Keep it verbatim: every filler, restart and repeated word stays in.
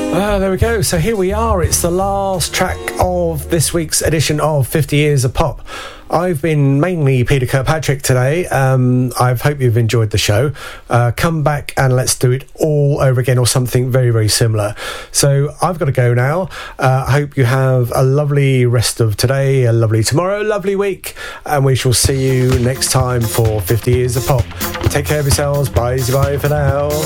Ah, there we go. So here we are. It's the last track of this week's edition of fifty Years of Pop. I've been mainly Peter Kirkpatrick today. Um, I hope you've enjoyed the show. Uh, come back and let's do it all over again, or something very, very similar. So I've got to go now. Uh, I hope you have a lovely rest of today, a lovely tomorrow, lovely week, and we shall see you next time for fifty Years of Pop. Take care of yourselves. Bye, bye for now.